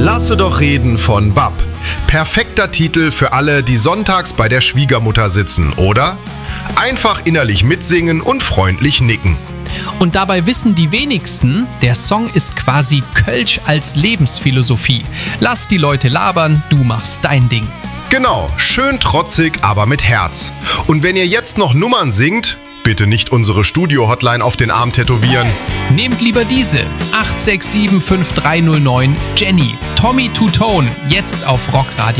Lasse doch reden von BAP. Perfekter Titel für alle, die sonntags bei der Schwiegermutter sitzen, oder? Einfach innerlich mitsingen und freundlich nicken. Und dabei wissen die wenigsten, der Song ist quasi Kölsch als Lebensphilosophie. Lass die Leute labern, du machst dein Ding. Genau, schön trotzig, aber mit Herz. Und wenn ihr jetzt noch Nummern singt, bitte nicht unsere Studio-Hotline auf den Arm tätowieren. Nehmt lieber diese 8675309 Jenny, Tommy Two Tone, jetzt auf Rockradio.